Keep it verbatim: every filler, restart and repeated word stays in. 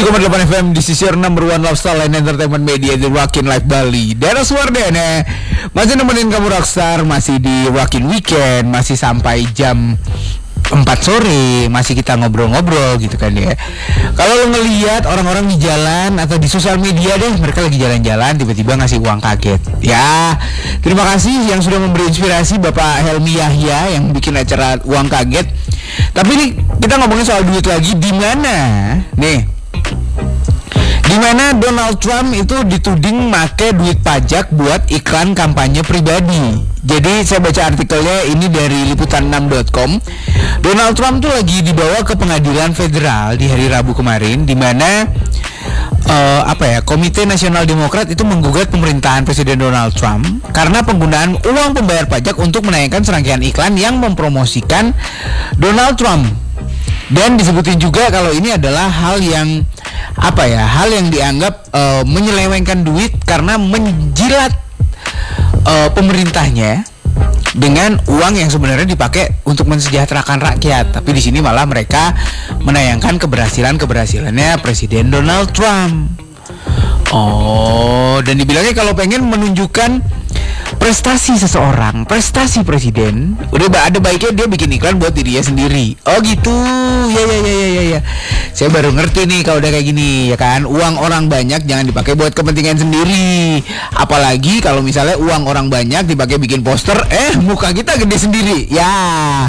satu koma delapan F M di sisi number one lifestyle and entertainment media di Wakin Live Bali. Dennis Wardene masih nemenin kamu rockstar, masih di Wakin Weekend, masih sampai jam empat sore, masih kita ngobrol-ngobrol gitu kan ya. Kalau lo ngelihat orang-orang di jalan atau di sosial media deh, mereka lagi jalan-jalan tiba-tiba ngasih uang kaget. Ya, terima kasih yang sudah memberi inspirasi Bapak Helmi Yahya yang bikin acara uang kaget. Tapi nih kita ngomongin soal duit lagi, di mana nih? Di mana Donald Trump itu dituding make duit pajak buat iklan kampanye pribadi. Jadi saya baca artikelnya ini dari liputan enam dot com. Donald Trump tuh lagi dibawa ke pengadilan federal di hari Rabu kemarin, di mana uh, apa ya, Komite Nasional Demokrat itu menggugat pemerintahan Presiden Donald Trump karena penggunaan uang pembayar pajak untuk menayangkan serangkaian iklan yang mempromosikan Donald Trump. Dan disebutin juga kalau ini adalah hal yang apa ya, hal yang dianggap uh, menyelewengkan duit karena menjilat uh, pemerintahnya dengan uang yang sebenarnya dipakai untuk mensejahterakan rakyat. Tapi di sini malah mereka menayangkan keberhasilan-keberhasilannya Presiden Donald Trump. Oh, dan dibilangnya kalau pengen menunjukkan prestasi seseorang, prestasi presiden, udah ada baiknya dia bikin iklan buat dirinya sendiri. Oh gitu, ya ya ya ya ya. Saya baru ngerti nih kalau udah kayak gini, ya kan. Uang orang banyak jangan dipakai buat kepentingan sendiri. Apalagi kalau misalnya uang orang banyak dipakai bikin poster, eh muka kita gede sendiri. Ya,